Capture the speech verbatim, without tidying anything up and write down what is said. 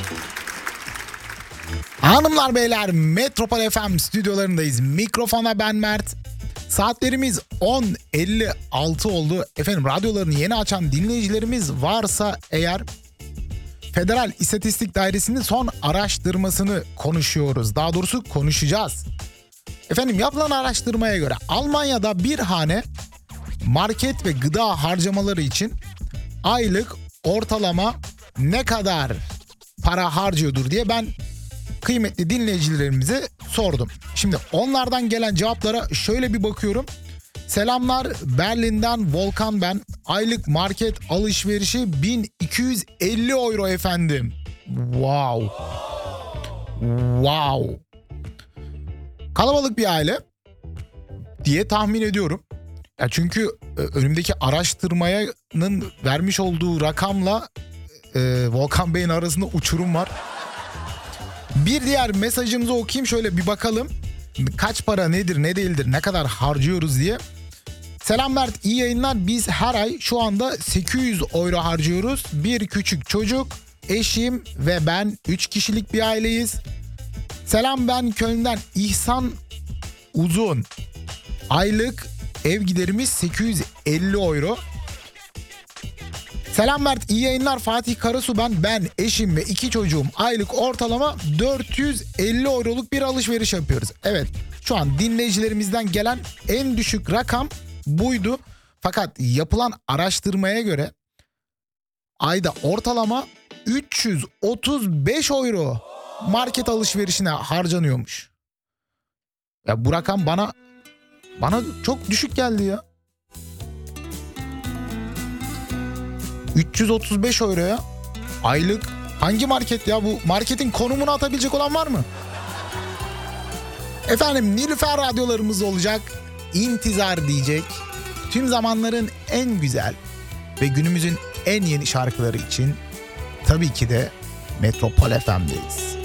Hanımlar beyler, Metropol F M stüdyolarındayız. Mikrofona ben Mert. Saatlerimiz on elli altı oldu. Efendim, radyolarını yeni açan dinleyicilerimiz varsa eğer, Federal İstatistik Dairesi'nin son araştırmasını konuşuyoruz. Daha doğrusu konuşacağız. Efendim, yapılan araştırmaya göre Almanya'da bir hane market ve gıda harcamaları için aylık ortalama ne kadar para harcıyordur diye ben kıymetli dinleyicilerimize sordum. Şimdi onlardan gelen cevaplara şöyle bir bakıyorum. Selamlar, Berlin'den Volkan ben. Aylık market alışverişi bin iki yüz elli euro efendim. Wow. Wow. Kalabalık bir aile diye tahmin ediyorum. Ya çünkü önümdeki araştırmanın vermiş olduğu rakamla e, Volkan Bey'in arasında uçurum var. Bir diğer mesajımızı okuyayım, şöyle bir bakalım. Kaç para nedir, ne değildir, ne kadar harcıyoruz diye. Selam Mert, iyi yayınlar. Biz her ay şu anda sekiz yüz euro harcıyoruz. Bir küçük çocuk, eşim ve ben üç kişilik bir aileyiz. Selam, ben Köln'den İhsan Uzun. Aylık ev giderimiz sekiz yüz elli euro. Selam Mert, iyi yayınlar. Fatih Karasu ben. Ben, eşim ve iki çocuğum aylık ortalama dört yüz elli euroluk bir alışveriş yapıyoruz. Evet, şu an dinleyicilerimizden gelen en düşük rakam buydu. Fakat yapılan araştırmaya göre ayda ortalama üç yüz otuz beş euro market alışverişine harcanıyormuş. Ya bu rakam bana bana çok düşük geldi ya. üç yüz otuz beş euroya aylık hangi market ya, bu marketin konumunu atabilecek olan var mı? Efendim, Nilüfer radyolarımız olacak. İntizar diyecek. Tüm zamanların en güzel ve günümüzün en yeni şarkıları için tabii ki de Metropol F M'deyiz.